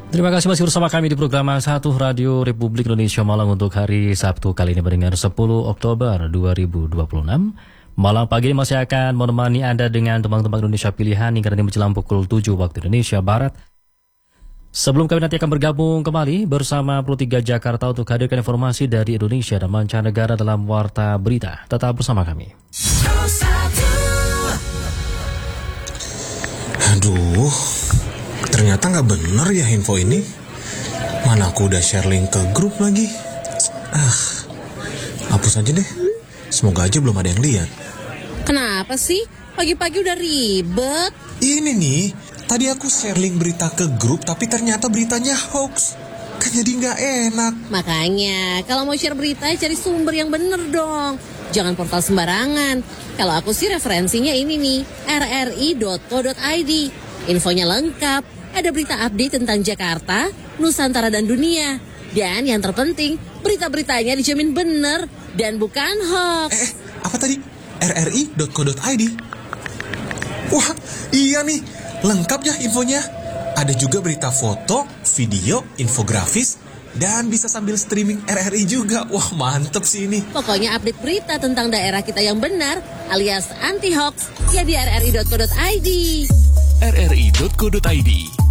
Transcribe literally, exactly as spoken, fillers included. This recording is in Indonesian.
Terima kasih masih bersama kami di program satu Radio Republik Indonesia Malang untuk hari Sabtu kali ini berdengar sepuluh Oktober dua ribu dua puluh enam. Malam pagi ini masih akan menemani Anda dengan tembang-tembang Indonesia pilihan hingga nanti menjelang pukul tujuh waktu Indonesia Barat. Sebelum kami nanti akan bergabung kembali bersama Pro tiga Jakarta untuk hadirkan informasi dari Indonesia dan mancanegara dalam Warta Berita. Tetap bersama kami. Aduh, ternyata nggak bener ya info ini. Mana aku udah share link ke grup lagi. Ah, hapus aja deh. Semoga aja belum ada yang lihat. Kenapa sih? Pagi-pagi udah ribet. Ini nih, tadi aku share link berita ke grup, tapi ternyata beritanya hoax. Kan jadi nggak enak. Makanya, kalau mau share berita, cari sumber yang bener dong. Jangan portal sembarangan. Kalau aku sih referensinya ini nih, r r i dot co dot i d. Infonya lengkap, ada berita update tentang Jakarta, Nusantara dan dunia. Dan yang terpenting, berita-beritanya dijamin bener dan bukan hoax. Eh, apa tadi? r r i dot co dot i d. Wah, iya nih, lengkap ya infonya. Ada juga berita foto, video, infografis, dan bisa sambil streaming R R I juga. Wah, mantep sih ini. Pokoknya update berita tentang daerah kita yang benar, alias anti-hoax, ya di r r i dot co dot i d. r r i dot co dot i d